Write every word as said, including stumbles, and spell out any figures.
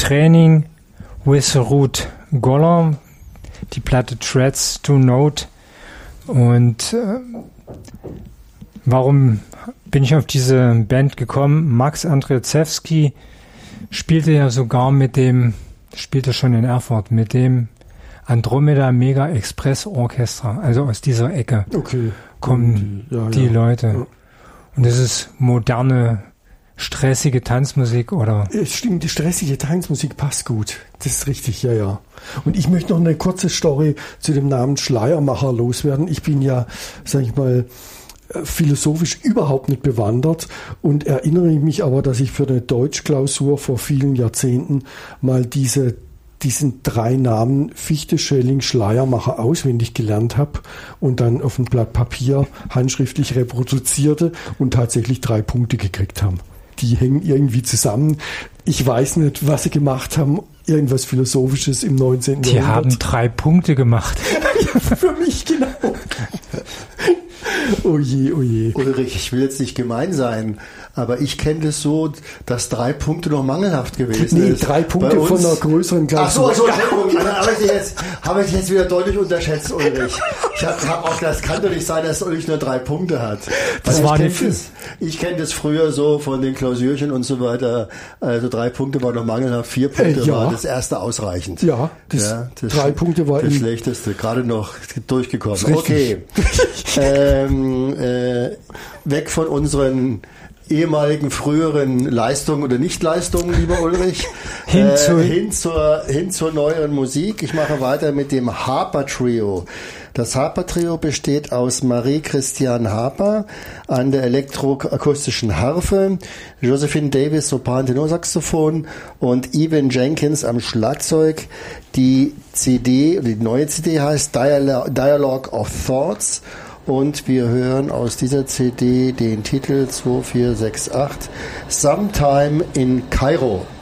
Training with Ruth Goller, die Platte Threads to Note. Und äh, warum bin ich auf diese Band gekommen? Max Andrzejewski spielte ja sogar mit dem, spielte schon in Erfurt, mit dem Andromeda Mega Express Orchestra. Also aus dieser Ecke okay. kommen die, ja, die ja. Leute. Ja. Und das ist moderne, stressige Tanzmusik, oder? Es stimmt, die stressige Tanzmusik passt gut. Das ist richtig, ja, ja. Und ich möchte noch eine kurze Story zu dem Namen Schleiermacher loswerden. Ich bin ja, sag ich mal, philosophisch überhaupt nicht bewandert und erinnere mich aber, dass ich für eine Deutschklausur vor vielen Jahrzehnten mal diese diesen drei Namen Fichte, Schelling, Schleiermacher auswendig gelernt habe und dann auf ein Blatt Papier handschriftlich reproduzierte und tatsächlich drei Punkte gekriegt haben. Die hängen irgendwie zusammen. Ich weiß nicht, was sie gemacht haben. Irgendwas Philosophisches im neunzehnten Die Jahrhundert. haben drei Punkte gemacht. Ja, für mich genau. Oh je, oh je. Ulrich, ich will jetzt nicht gemein sein, aber ich kenne das so, dass drei Punkte noch mangelhaft gewesen nee, ist. drei Punkte von einer größeren Klasse. Ach so, so, Entschuldigung, dann habe ich dich jetzt, habe ich dich jetzt wieder deutlich unterschätzt, Ulrich. Ich habe hab auch, das kann doch nicht sein, dass Ulrich nur drei Punkte hat. Das Weil war ich kenne das, ich kenn das früher so von den Klausurchen und so weiter. Also drei Punkte war noch mangelhaft, vier Punkte äh, ja. war das erste ausreichend. Ja, das, ja, das drei Punkte war das im Schlechteste, gerade noch durchgekommen. Okay. ähm, äh, weg von unseren ehemaligen früheren Leistungen oder Nichtleistungen, lieber Ulrich, hin, äh, zu hin zur hin zur neueren Musik. Ich mache weiter mit dem Harper Trio. Das Harper Trio besteht aus Marie-Christiane Harper an der elektroakustischen Harfe, Josephine Davis Sopran Tenorsaxophon und Evan Jenkins am Schlagzeug. Die C D, die neue C D heißt Dialog, Dialogue of Thoughts. Und wir hören aus dieser C D den Titel zwei vier sechs acht Sometime in Kairo.